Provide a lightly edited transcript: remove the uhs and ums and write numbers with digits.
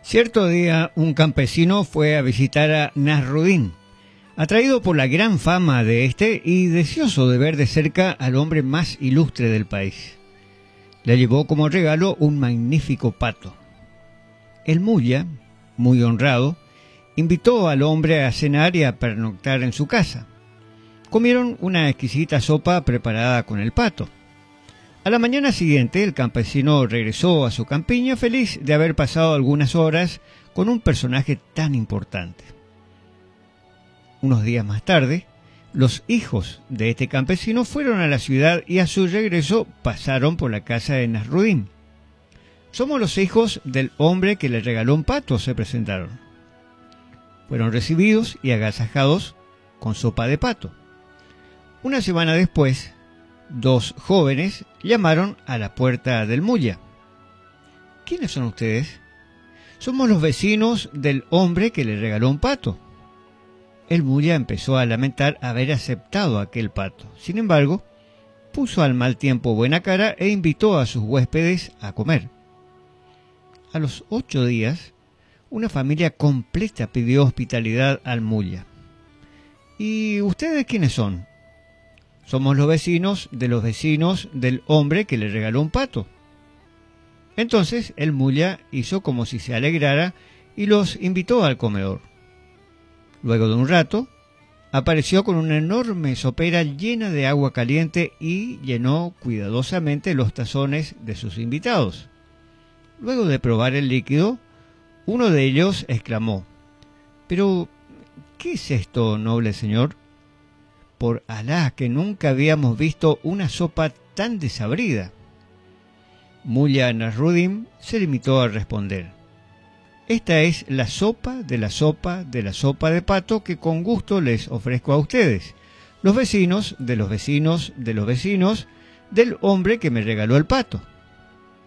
Cierto día, un campesino fue a visitar a Nasruddin, atraído por la gran fama de este y deseoso de ver de cerca al hombre más ilustre del país. Le llevó como regalo un magnífico pato. El mulla, muy honrado, invitó al hombre a cenar y a pernoctar en su casa. Comieron una exquisita sopa preparada con el pato. A la mañana siguiente, el campesino regresó a su campiña feliz de haber pasado algunas horas con un personaje tan importante. Unos días más tarde, los hijos de este campesino fueron a la ciudad y a su regreso pasaron por la casa de Nasruddin. «Somos los hijos del hombre que le regaló un pato», se presentaron. Fueron recibidos y agasajados con sopa de pato. Una semana después, dos jóvenes llamaron a la puerta del mulla. «¿Quiénes son ustedes?» «Somos los vecinos del hombre que le regaló un pato». El mulla empezó a lamentar haber aceptado aquel pato. Sin embargo, puso al mal tiempo buena cara e invitó a sus huéspedes a comer. A los 8 días, una familia completa pidió hospitalidad al mulla. «¿Y ustedes quiénes son?» «Somos los vecinos del hombre que le regaló un pato». Entonces el mulla hizo como si se alegrara y los invitó al comedor. Luego de un rato, apareció con una enorme sopera llena de agua caliente y llenó cuidadosamente los tazones de sus invitados. Luego de probar el líquido, uno de ellos exclamó: «¿Pero qué es esto, noble señor? Por Alá, que nunca habíamos visto una sopa tan desabrida». Mulla Nasruddin se limitó a responder: «Esta es la sopa de la sopa de la sopa de pato que con gusto les ofrezco a ustedes, los vecinos de los vecinos de los vecinos del hombre que me regaló el pato».